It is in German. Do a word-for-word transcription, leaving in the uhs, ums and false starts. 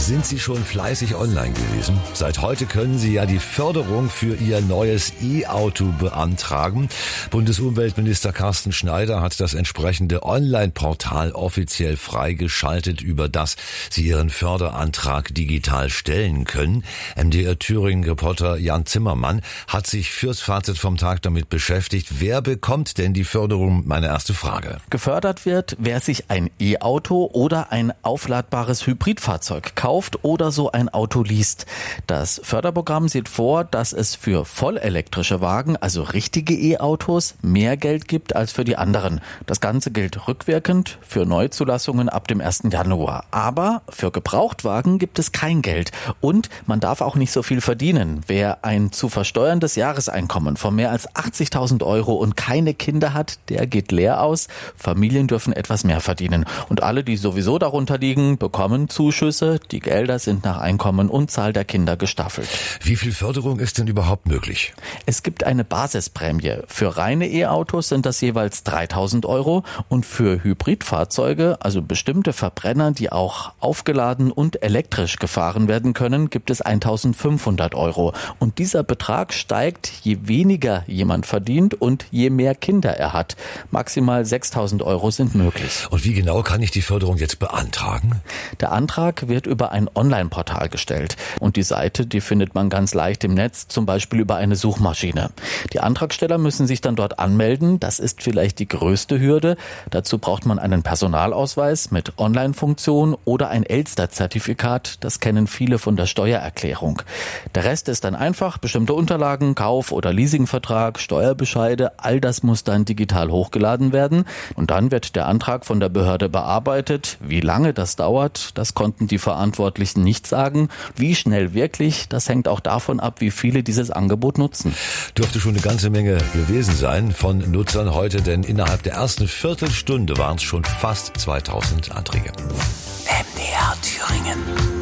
Sind Sie schon fleißig online gewesen? Seit heute können Sie ja die Förderung für Ihr neues E-Auto beantragen. Bundesumweltminister Carsten Schneider hat das entsprechende Online-Portal offiziell freigeschaltet, über das Sie Ihren Förderantrag digital stellen können. M D R Thüringen-Reporter Jan Zimmermann hat sich fürs Fazit vom Tag damit beschäftigt. Wer bekommt denn die Förderung? Meine erste Frage. Gefördert wird, wer sich ein E-Auto oder ein aufladbares Hybridfahrzeug kauft oder so ein Auto liest. Das Förderprogramm sieht vor, dass es für vollelektrische Wagen, also richtige E-Autos, mehr Geld gibt als für die anderen. Das Ganze gilt rückwirkend für Neuzulassungen ab dem ersten Januar. Aber für Gebrauchtwagen gibt es kein Geld. Und man darf auch nicht so viel verdienen. Wer ein zu versteuerndes Jahreseinkommen von mehr als achtzigtausend Euro und keine Kinder hat, der geht leer aus. Familien dürfen etwas mehr verdienen. Und alle, die sowieso darunter liegen, bekommen Zuschüsse. Die Gelder sind nach Einkommen und Zahl der Kinder gestaffelt. Wie viel Förderung ist denn überhaupt möglich? Es gibt eine Basisprämie. Für reine E-Autos sind das jeweils dreitausend Euro und für Hybridfahrzeuge, also bestimmte Verbrenner, die auch aufgeladen und elektrisch gefahren werden können, gibt es eintausendfünfhundert Euro. Und dieser Betrag steigt, je weniger jemand verdient und je mehr Kinder er hat. Maximal sechstausend Euro sind möglich. Und wie genau kann ich die Förderung jetzt beantragen? Der Antrag wird über ein Online-Portal gestellt. Und die Seite, die findet man ganz leicht im Netz, zum Beispiel über eine Suchmaschine. Die Antragsteller müssen sich dann dort anmelden. Das ist vielleicht die größte Hürde. Dazu braucht man einen Personalausweis mit Online-Funktion oder ein Elster-Zertifikat. Das kennen viele von der Steuererklärung. Der Rest ist dann einfach bestimmte Unterlagen, Kauf- oder Leasingvertrag, Steuerbescheide. All das muss dann digital hochgeladen werden. Und dann wird der Antrag von der Behörde bearbeitet. Wie lange das dauert, das konnten die Verantwortlichen nicht sagen. Wie schnell wirklich, das hängt auch davon ab, wie viele dieses Angebot nutzen. Dürfte schon eine ganze Menge gewesen sein von Nutzern heute, denn innerhalb der ersten Viertelstunde waren es schon fast zweitausend Anträge. M D R Thüringen.